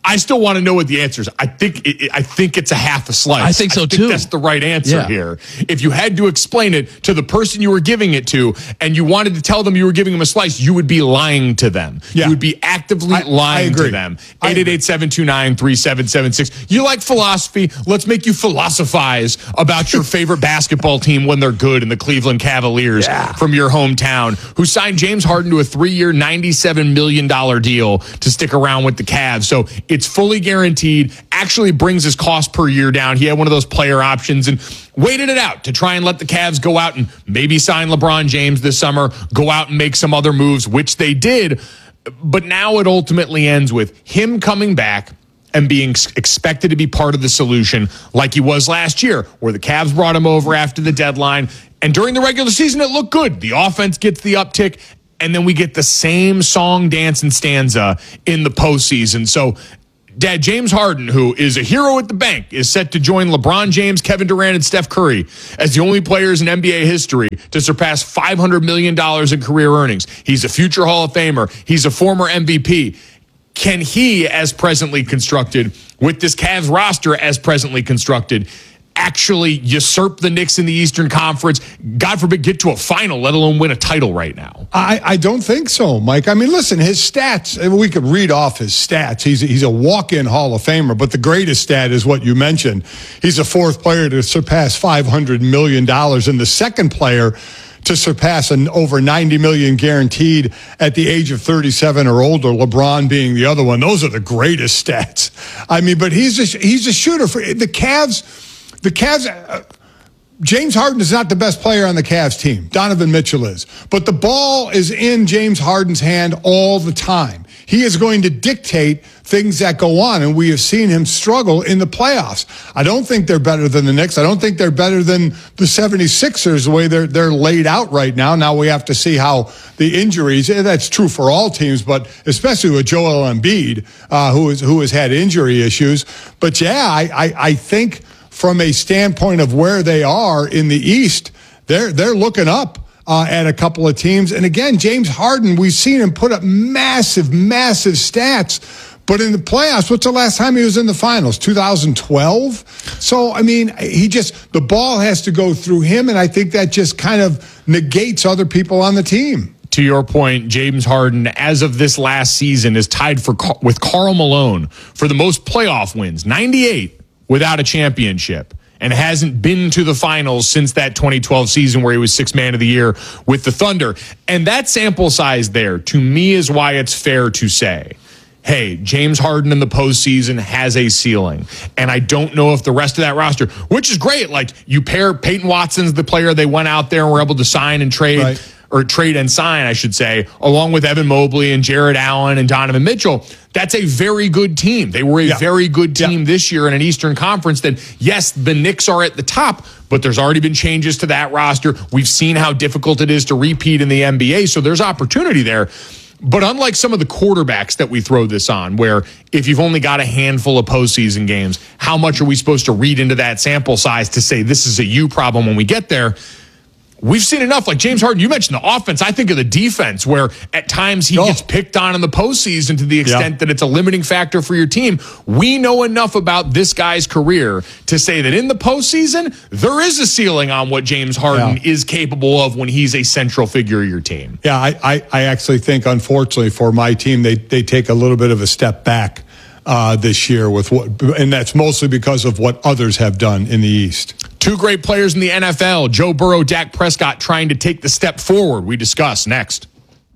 Speaker 2: I still want to know what the answer is. I think it, I think it's a half a slice.
Speaker 11: I think so,
Speaker 2: I think
Speaker 11: too.
Speaker 2: That's the right answer
Speaker 11: Yeah.
Speaker 2: here. If you had to explain it to the person you were giving it to and you wanted to tell them you were giving them a slice, you would be lying to them.
Speaker 1: Yeah.
Speaker 2: You would be actively
Speaker 1: I-
Speaker 2: lying
Speaker 1: I agree.
Speaker 2: to them. eight eight eight, seven two nine, three seven seven six. You like philosophy? Let's make you philosophize about your favorite basketball team when they're good, and the Cleveland Cavaliers from your hometown, who signed James Harden to a three-year, ninety-seven million dollars deal to stick around with the Cavs. So it's fully guaranteed, actually brings his cost per year down. He had one of those player options and waited it out to try and let the Cavs go out and maybe sign LeBron James this summer, go out and make some other moves, which they did. But now it ultimately ends with him coming back and being ex- expected to be part of the solution like he was last year, where the Cavs brought him over after the deadline. And during the regular season, it looked good. The offense gets the uptick, and then we get the same song, dance, and stanza in the postseason. So, Dad, James Harden, who is a hero at the bank, is set to join LeBron James, Kevin Durant, and Steph Curry as the only players in N B A history to surpass five hundred million dollars in career earnings. He's a future Hall of Famer. He's a former M V P. Can he, as presently constructed, with this Cavs roster as presently constructed, actually usurp the Knicks in the Eastern Conference, God forbid, get to a final, let alone win a title right now?
Speaker 1: I, I don't think so, Mike. I mean, listen, his stats, we could read off his stats. He's, he's a walk-in Hall of Famer, but the greatest stat is what you mentioned. He's the fourth player to surpass five hundred million dollars, and the second player to surpass an over ninety million guaranteed at the age of thirty-seven or older, LeBron being the other one. Those are the greatest stats. I mean, but he's a, he's a shooter for the Cavs. The Cavs, uh, James Harden is not the best player on the Cavs team. Donovan Mitchell is. But the ball is in James Harden's hand all the time. He is going to dictate things that go on, and we have seen him struggle in the playoffs. I don't think they're better than the Knicks. I don't think they're better than the seventy-sixers, the way they're they're laid out right now. Now we have to see how the injuries, that's true for all teams, but especially with Joel Embiid, uh, who, is, who has had injury issues. But, yeah, I, I, I think from a standpoint of where they are in the East, they're they're looking up uh, at a couple of teams. And again, James Harden, we've seen him put up massive, massive stats. But in the playoffs, what's the last time he was in the finals? two thousand twelve? So, I mean, he just, the ball has to go through him, and I think that just kind of negates other people on the team.
Speaker 2: To your point, James Harden, as of this last season, is tied for with Karl Malone for the most playoff wins, ninety-eight, without a championship, and hasn't been to the finals since that twenty twelve season where he was sixth man of the year with the Thunder. And that sample size there, to me, is why it's fair to say, hey, James Harden in the postseason has a ceiling. And I don't know if the rest of that roster, which is great, like you pair Peyton Watson's the player they went out there and were able to sign and trade, right. or trade and sign, I should say, along with Evan Mobley and Jared Allen and Donovan Mitchell. That's a very good team. They were a yeah. very good team yeah. this year in an Eastern Conference that, yes, the Knicks are at the top, but there's already been changes to that roster. We've seen how difficult it is to repeat in the N B A, so there's opportunity there. But unlike some of the quarterbacks that we throw this on, where if you've only got a handful of postseason games, how much are we supposed to read into that sample size to say this is a you problem when we get there? We've seen enough. Like James Harden, you mentioned the offense. I think of the defense, where at times he oh. gets picked on in the postseason to the extent yeah. that it's a limiting factor for your team. We know enough about this guy's career to say that in the postseason, there is a ceiling on what James Harden yeah. is capable of when he's a central figure of your team.
Speaker 1: Yeah, I, I, I actually think, unfortunately for my team, they, they take a little bit of a step back uh, this year with what, and that's mostly because of what others have done in the East.
Speaker 2: Two great players in the N F L, Joe Burrow, Dak Prescott, trying to take the step forward. We discuss next.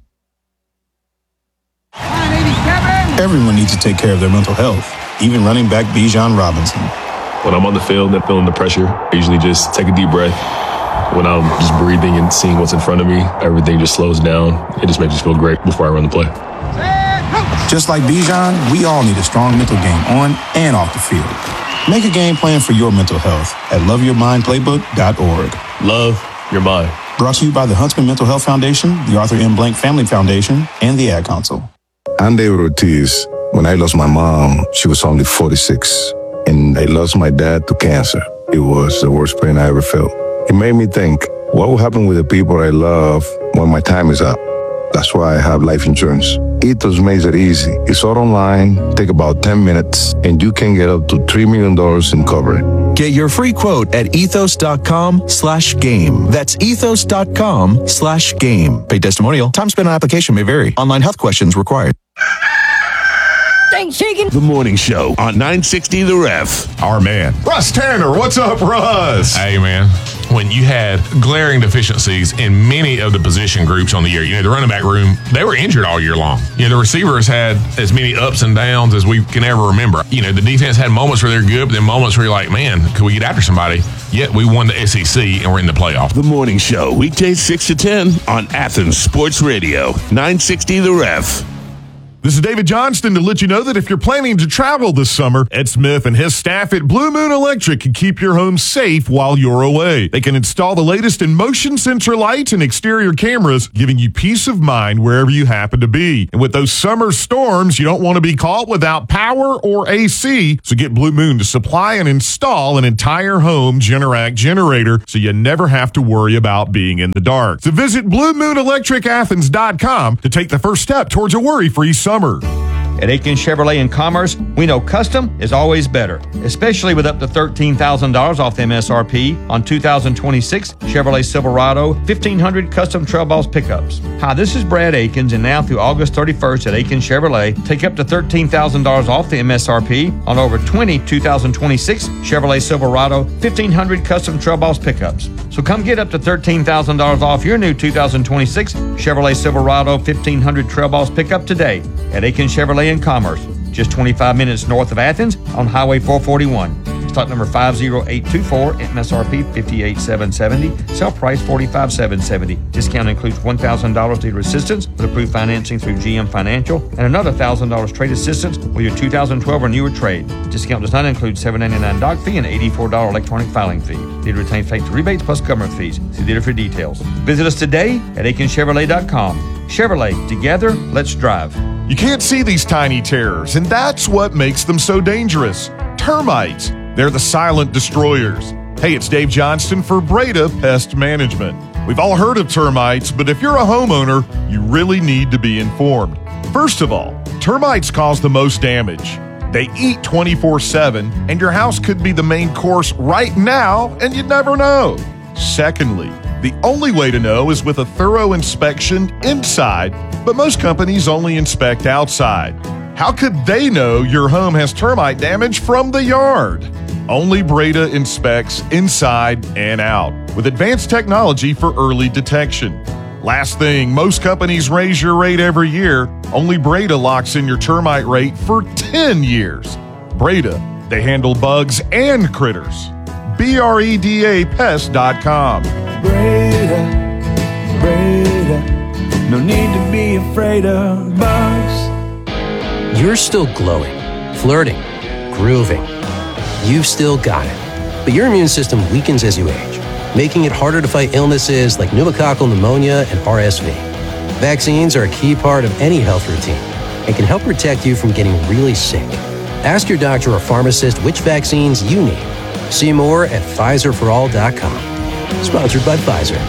Speaker 13: Everyone needs to take care of their mental health, even running back Bijan Robinson.
Speaker 15: When I'm on the field and feeling the pressure, I usually just take a deep breath. When I'm just breathing and seeing what's in front of me, everything just slows down. It just makes me feel great before I run the play.
Speaker 13: Just like Bijan, we all need a strong mental game on and off the field. Make a game plan for your mental health at love your mind playbook dot org.
Speaker 15: Love your mind.
Speaker 13: Brought to you by the Huntsman Mental Health Foundation, the Arthur M. Blank Family Foundation, and the Ad Council.
Speaker 16: I'm David Ortiz. When I lost my mom, she was only forty-six. And I lost my dad to cancer. It was the worst pain I ever felt. It made me think, what will happen with the people I love when my time is up? That's why I have life insurance. Ethos makes it easy. It's all online, take about ten minutes, and you can get up to three million dollars in coverage.
Speaker 3: Get your free quote at ethos.com slash game. That's ethos.com slash game. Paid testimonial. Time spent on application may vary. Online health questions required.
Speaker 22: Thanks, shaking. The morning show on nine sixty The Ref.
Speaker 12: Our man, Russ Tanner. What's up, Russ?
Speaker 5: Hey, man. When you had glaring deficiencies in many of the position groups on the year, you know, the running back room, they were injured all year long. You know, the receivers had as many ups and downs as we can ever remember. You know, the defense had moments where they're good, but then moments where you're like, man, could we get after somebody? Yet we won the S E C and we're in the playoff.
Speaker 22: The morning show, weekdays six to ten on Athens Sports Radio, nine sixty The Ref.
Speaker 12: This is David Johnston to let you know that if you're planning to travel this summer, Ed Smith and his staff at Blue Moon Electric can keep your home safe while you're away. They can install the latest in motion sensor lights and exterior cameras, giving you peace of mind wherever you happen to be. And with those summer storms, you don't want to be caught without power or A C, so get Blue Moon to supply and install an entire home Generac generator so you never have to worry about being in the dark. So visit blue moon electric athens dot com to take the first step towards a worry-free summer.
Speaker 11: At Aiken Chevrolet in Commerce, we know custom is always better, especially with up to thirteen thousand dollars off M S R P on two thousand twenty-six Chevrolet Silverado fifteen hundred custom Trail Boss pickups. Hi, this is Brad Aikens, and now through August thirty-first at Aiken Chevrolet, take up to thirteen thousand dollars off the M S R P on over twenty two thousand twenty-six Chevrolet Silverado fifteen hundred custom Trail Boss pickups. So come get up to thirteen thousand dollars off your new two thousand twenty-six Chevrolet Silverado fifteen hundred Trail Boss pickup today at Aiken Chevrolet in Commerce, just twenty-five minutes north of Athens on Highway four forty-one. Stock number five zero eight two four, M S R P fifty-eight thousand seven hundred seventy dollars, sell price forty-five thousand seven hundred seventy dollars. Discount includes one thousand dollars dealer assistance with approved financing through G M Financial and another one thousand dollars trade assistance with your two thousand twelve or newer trade. Discount does not include seven dollars and ninety-nine cents doc fee and eighty-four dollars electronic filing fee. Dealer retains factory rebates plus government fees. See dealer for details. Visit us today at aiken chevrolet dot com. Chevrolet, together, let's drive.
Speaker 12: You can't see these tiny terrors, and that's what makes them so dangerous. Termites. They're the silent destroyers. Hey, it's Dave Johnston for Breda Pest Management. We've all heard of termites, but if you're a homeowner, you really need to be informed. First of all, termites cause the most damage. They eat twenty-four seven, and your house could be the main course right now, and you'd never know. Secondly, the only way to know is with a thorough inspection inside, but most companies only inspect outside. How could they know your home has termite damage from the yard? Only Breda inspects inside and out with advanced technology for early detection. Last thing, most companies raise your rate every year. Only Breda locks in your termite rate for ten years. Breda, they handle bugs and critters. B R E D A pest dot com.
Speaker 8: Breda, Breda, no need to be afraid of bugs.
Speaker 17: You're still glowing, flirting, grooving. You've still got it. But your immune system weakens as you age, making it harder to fight illnesses like pneumococcal pneumonia and R S V. Vaccines are a key part of any health routine and can help protect you from getting really sick. Ask your doctor or pharmacist which vaccines you need. See more at Pfizer for all dot com. Sponsored by Pfizer.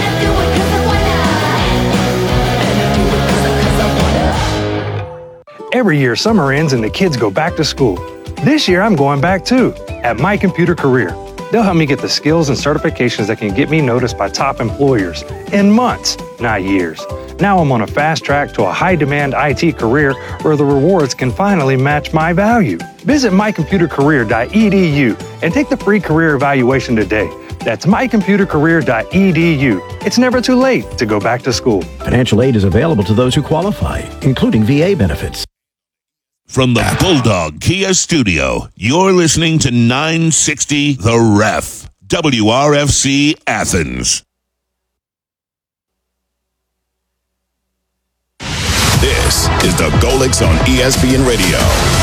Speaker 18: Every year, summer ends and the kids go back to school. This year, I'm going back too, at My Computer Career. They'll help me get the skills and certifications that can get me noticed by top employers in months, not years. Now I'm on a fast track to a high-demand I T career where the rewards can finally match my value. Visit my computer career dot e d u and take the free career evaluation today. That's my computer career dot e d u. It's never too late to go back to school.
Speaker 26: Financial aid is available to those who qualify, including V A benefits.
Speaker 14: From the Bulldog Kia Studio, you're listening to nine sixty The Ref, W R F C Athens.
Speaker 22: This is the Golix on E S P N Radio.